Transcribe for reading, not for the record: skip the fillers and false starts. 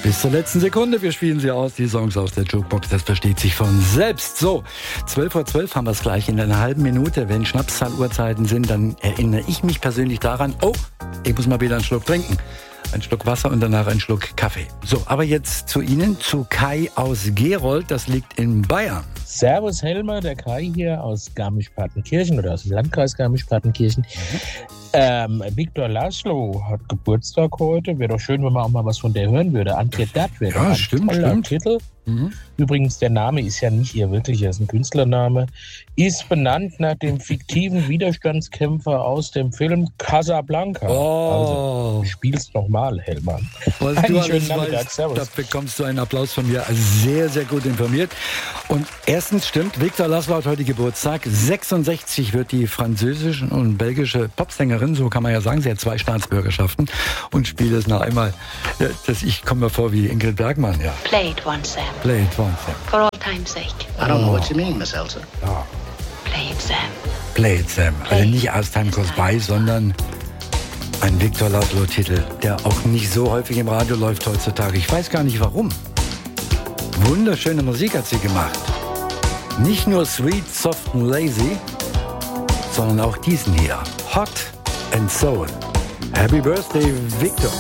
Bis zur letzten Sekunde. Wir spielen sie aus, die Songs aus der Jukebox. Das versteht sich von selbst. So, 12:12 haben wir es gleich in einer halben Minute. Wenn Schnapszahl-Uhrzeiten sind, dann erinnere ich mich persönlich daran, oh, ich muss mal wieder einen Schluck trinken. Ein Schluck Wasser und danach ein Schluck Kaffee. So, aber jetzt zu Ihnen, zu Kai aus Gerold. Das liegt in Bayern. Servus Helmer, der Kai hier aus Garmisch-Partenkirchen oder aus dem Landkreis Garmisch-Partenkirchen. Viktor Laszlo hat Geburtstag heute. Wäre doch schön, wenn man auch mal was von der hören würde. Antje Datt wäre Ja, ein stimmt. Titel. Übrigens, der Name ist ja nicht ihr wirklicher, ist ein Künstlername. Ist benannt nach dem fiktiven Widerstandskämpfer aus dem Film Casablanca. Oh. Also, spiel's nochmal, Helmer. Was Einen du schönen alles Nachmittag, weißt, servus. da bekommst du einen Applaus von mir. Also sehr, sehr gut informiert. Und erstens stimmt, Viktor Laszlo hat heute Geburtstag. 66 wird die französische und belgische Popsängerin, so kann man ja sagen. Sie hat 2 Staatsbürgerschaften und spielt es noch einmal. Ich komme mir vor wie Ingrid Bergmann, ja. Play it once, Sam. Play it once, Sam. For all time's sake. I don't know what you mean, Miss Elsa. Play it, Sam. Play it, Sam. Also nicht As Time Goes By, sondern ein Viktor Laszlo-Titel, der auch nicht so häufig im Radio läuft heutzutage. Ich weiß gar nicht warum. Wunderschöne Musik hat sie gemacht. Nicht nur Sweet, Soft and Lazy, sondern auch diesen hier. Hot and Soul. Happy Birthday, Viktor.